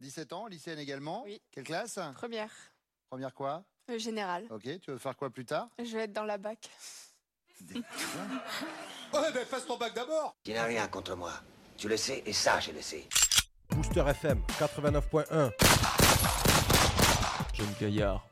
17 ans, lycéenne également. Oui. Quelle classe? Première. Première quoi? Générale. Ok, tu veux faire quoi plus tard? Je vais être dans la bac. Ouais, ben passe ton bac d'abord. Tu n'as rien contre moi. Tu le sais et ça, je le sais. Booster FM 89.1. Jeune Gaillard.